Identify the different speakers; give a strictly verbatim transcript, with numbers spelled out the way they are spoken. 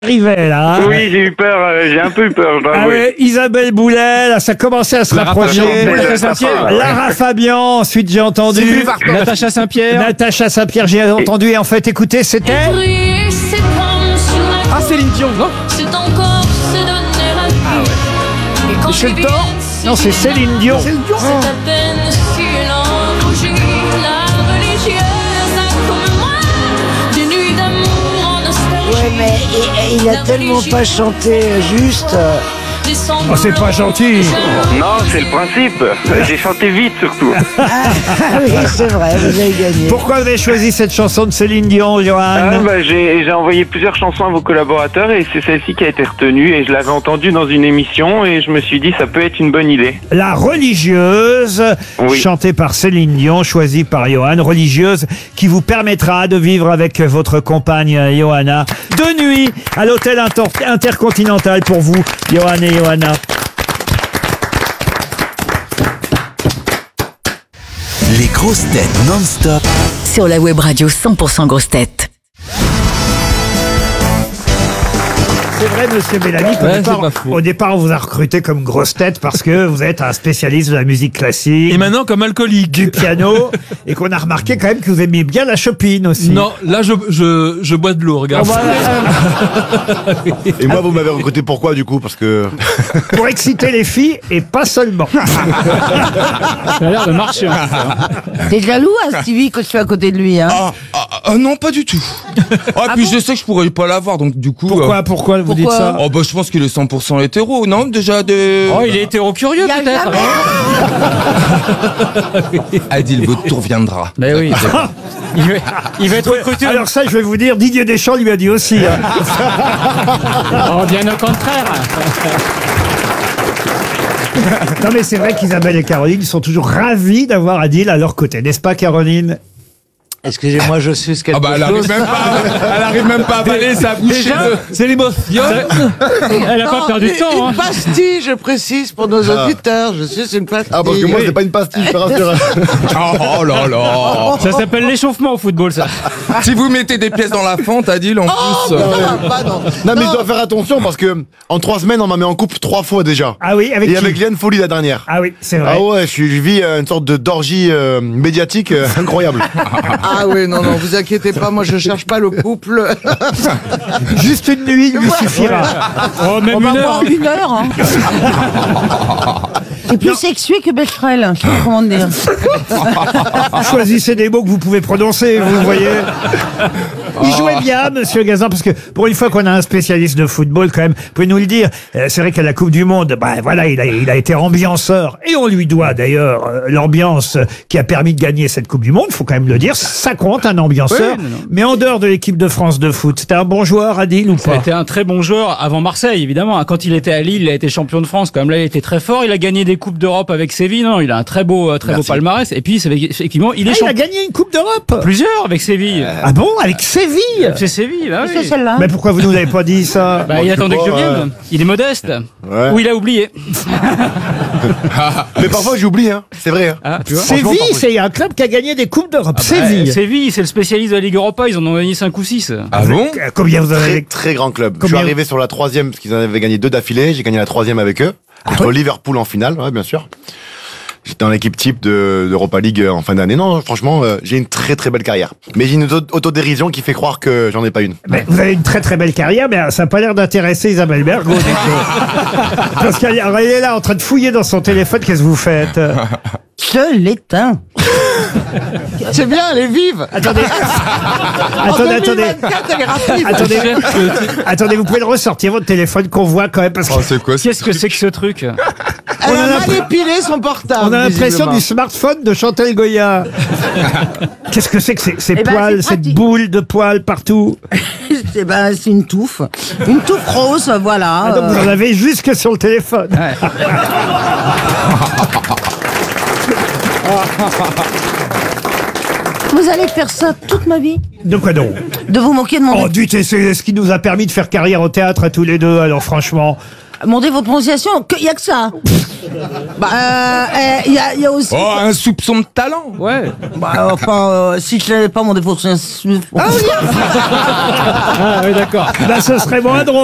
Speaker 1: arrivait là. Hein.
Speaker 2: Oui, j'ai eu peur, euh, j'ai un peu eu peur.
Speaker 1: Ah ouais, Isabelle Boulet, là, ça commençait à se
Speaker 3: Lara
Speaker 1: rapprocher.
Speaker 3: Fabian,
Speaker 2: Natacha
Speaker 3: Saint-Pierre.
Speaker 2: Ouais.
Speaker 1: Lara Fabian, ensuite j'ai entendu.
Speaker 3: Sylvie Vartan. Natacha Saint-Pierre.
Speaker 1: Natacha Saint-Pierre, j'ai entendu et en fait, écoutez, c'était.
Speaker 3: Ah, Céline Dion, non?
Speaker 4: C'est encore se donner la vie. Et quand
Speaker 3: Michel
Speaker 4: tu
Speaker 3: Thor?
Speaker 1: Non, c'est Céline Dion.
Speaker 4: c'est à peine si l'ange, la religieuse a comme moi des nuits d'amour en nostalgie.
Speaker 5: Ouais, mais il, il a tellement pas chanté juste.
Speaker 1: Oh, c'est pas gentil.
Speaker 2: Non, c'est le principe. J'ai chanté vite surtout.
Speaker 5: Ah oui, c'est vrai, vous avez gagné.
Speaker 1: Pourquoi vous avez choisi cette chanson de Céline Dion, Johan?
Speaker 2: Ah, bah, j'ai, j'ai envoyé plusieurs chansons à vos collaborateurs et c'est celle-ci qui a été retenue et je l'avais entendue dans une émission et je me suis dit ça peut être une bonne idée.
Speaker 1: La religieuse,
Speaker 2: Oui.
Speaker 1: chantée par Céline Dion, choisie par Johan. Religieuse qui vous permettra de vivre avec votre compagne Johanna de nuit à l'hôtel Inter- Intercontinental pour vous, Johan et Johanna.
Speaker 6: Les grosses têtes non-stop.
Speaker 7: Sur la web radio cent pour cent grosses têtes.
Speaker 1: C'est vrai, monsieur Bellamy, qu'au
Speaker 3: Ouais,
Speaker 1: départ,
Speaker 3: c'est pas faux.
Speaker 1: au départ, on vous a recruté comme grosse tête parce que vous êtes un spécialiste de la musique classique,
Speaker 3: Et maintenant, comme alcoolique.
Speaker 1: du piano, et qu'on a remarqué quand même que vous aimiez bien la Chopin aussi.
Speaker 3: Non, là, je, je, je bois de l'eau, regarde.
Speaker 8: Et moi, vous m'avez recruté pourquoi, du coup? Parce que...
Speaker 1: Pour exciter les filles, et pas seulement.
Speaker 3: Ça a l'air de marcher. hein.
Speaker 5: T'es jaloux, hein, Stevie, que je suis à côté de lui, hein?
Speaker 9: Ah, ah, ah, non, pas du tout. Ah, puis je sais que je pourrais pas l'avoir, donc du coup...
Speaker 1: Pourquoi,
Speaker 9: euh,
Speaker 1: pourquoi vous dites
Speaker 5: Pourquoi
Speaker 1: ça?
Speaker 9: Oh, bah je pense qu'il est cent pour cent hétéro, non? Déjà de...
Speaker 3: Oh, il est hétéro-curieux,
Speaker 5: Il y a
Speaker 3: peut-être.
Speaker 5: jamais-
Speaker 9: Adil, votre tour viendra.
Speaker 3: Mais oui. il, va, il va être recruté.
Speaker 1: Alors ça, je vais vous dire, Didier Deschamps lui a dit aussi. hein.
Speaker 3: Oh, bien au contraire.
Speaker 1: Non mais c'est vrai qu'Isabelle et Caroline sont toujours ravis d'avoir Adil à leur côté, n'est-ce pas, Caroline?
Speaker 10: Excusez-moi, je suis ce
Speaker 9: Ah bah elle arrive même pas, elle arrive même pas à avaler sa bouchée de...
Speaker 3: C'est l'émotion. Elle a pas perdu de temps.
Speaker 10: Une
Speaker 3: Hein.
Speaker 10: pastille, je précise, pour nos auditeurs. Je suis une pastille.
Speaker 8: Ah, parce que moi, c'est pas une pastille, je te rassure.
Speaker 9: Oh là là.
Speaker 3: Ça s'appelle l'échauffement au football, ça.
Speaker 9: Si vous mettez des pièces dans la fente, Adil, en plus... euh,
Speaker 10: Non, pas non.
Speaker 8: Non, mais je dois faire attention parce que en trois semaines, on m'a mis en couple trois fois déjà.
Speaker 1: Ah oui, avec
Speaker 8: Et
Speaker 1: qui?
Speaker 8: avec Liane Folly la dernière.
Speaker 1: Ah oui, c'est vrai.
Speaker 8: Ah ouais, je, suis- je vis euh, une sorte de d'orgie euh, médiatique euh, incroyable.
Speaker 10: Ah oui, non, non, vous inquiétez pas, moi je cherche pas le couple.
Speaker 1: Juste une nuit lui suffira.
Speaker 3: Oh, même
Speaker 5: On va
Speaker 3: une heure.
Speaker 5: voir une heure, hein. Et plus sexué que Becherel, hein, je sais pas comment dire.
Speaker 1: Choisissez des mots que vous pouvez prononcer, vous voyez. Il jouait bien, monsieur Gazan, parce que pour une fois qu'on a un spécialiste de football, quand même, vous pouvez nous le dire. euh, C'est vrai qu'à la Coupe du Monde, bah voilà, il a, il a été ambianceur. Et on lui doit d'ailleurs euh, l'ambiance qui a permis de gagner cette Coupe du Monde, faut quand même le dire. Ça compte, un ambianceur.
Speaker 3: Oui, non, non.
Speaker 1: Mais en dehors de l'équipe de France de foot, c'était un bon joueur, Adil, ou pas?
Speaker 11: C'était un très bon joueur avant Marseille, évidemment. Quand il était à Lille, il a été champion de France. Quand même, là, il était très fort. Il a gagné des coupes d'Europe avec Séville. Non, il a un très beau, euh, très beau palmarès. Et puis, c'est effectivement, il est
Speaker 1: Ah, il a
Speaker 11: champion.
Speaker 1: gagné une Coupe d'Europe.
Speaker 11: Plusieurs avec Séville.
Speaker 1: Ah bon, avec Séville?
Speaker 11: C'est Séville, bah oui.
Speaker 5: C'est celle-là.
Speaker 1: Mais pourquoi vous nous avez pas dit ça?
Speaker 11: Bah, il attendait que je
Speaker 8: pas,
Speaker 11: vienne. Il est modeste.
Speaker 8: Ouais.
Speaker 11: Ou il a oublié.
Speaker 8: Mais parfois, j'oublie, hein. C'est vrai. Hein.
Speaker 11: Ah, tu vois.
Speaker 8: Franchement,
Speaker 1: Séville,
Speaker 8: parfois-
Speaker 1: c'est un club qui a gagné des Coupes d'Europe.
Speaker 11: Bah,
Speaker 1: Séville.
Speaker 11: Séville, c'est le spécialiste de la Ligue Europa. Ils en ont gagné cinq ou six.
Speaker 9: Ah bon?
Speaker 1: Euh, Combien vous en
Speaker 8: Très
Speaker 1: avez?
Speaker 8: très grand club.
Speaker 1: Combien-
Speaker 8: Je suis arrivé sur la troisième parce qu'ils en avaient gagné deux d'affilée. J'ai gagné la troisième avec eux contre Liverpool en finale, ouais, bien sûr. J'étais dans l'équipe type de d'Europa League euh, en fin d'année. Non, franchement, euh, j'ai une très très belle carrière. Mais j'ai une auto- autodérision qui fait croire que j'en ai pas une.
Speaker 1: Mais vous avez une très très belle carrière, mais ça n'a pas l'air d'intéresser Isabelle Bergo. donc, euh, Parce qu'elle elle est là en train de fouiller dans son téléphone. Qu'est-ce que vous faites?
Speaker 5: Je l'éteins.
Speaker 10: C'est bien, elle est vive.
Speaker 1: Attendez, attendez, attendez,
Speaker 10: Elle est rapide.
Speaker 1: attendez, attendez, vous pouvez le ressortir votre téléphone qu'on voit quand même parce
Speaker 9: Oh, c'est quoi ça?
Speaker 11: Qu'est-ce que c'est que ce truc?
Speaker 10: Elle
Speaker 1: on a
Speaker 10: a
Speaker 1: l'impr-
Speaker 10: mal épilé son portable.
Speaker 1: qu'on a l'impression
Speaker 10: visiblement.
Speaker 1: du smartphone de Chantal Goya. Qu'est-ce que c'est que ces, ces
Speaker 5: Eh ben,
Speaker 1: poils,
Speaker 5: c'est
Speaker 1: cette
Speaker 5: pratique.
Speaker 1: boule de poils partout?
Speaker 5: C'est ben, c'est une touffe. Une touffe rose, voilà.
Speaker 1: Ah, donc vous
Speaker 5: euh.
Speaker 1: en avez jusque sur le téléphone.
Speaker 5: Vous allez faire ça toute ma vie?
Speaker 1: De quoi donc?
Speaker 5: De vous moquer de mon...
Speaker 1: Oh, dites, et c'est ce qui nous a permis de faire carrière au théâtre à tous les deux, alors franchement.
Speaker 5: Demander votre prononciation, il y a que ça. Bah, il euh, y, a, y a aussi...
Speaker 9: Oh, un soupçon de talent.
Speaker 3: Ouais.
Speaker 5: Bah, enfin, euh, si je l'avais pas, mon défaut... Ah oui.
Speaker 3: Ah oui, d'accord.
Speaker 1: Bah, ce serait moins drôle.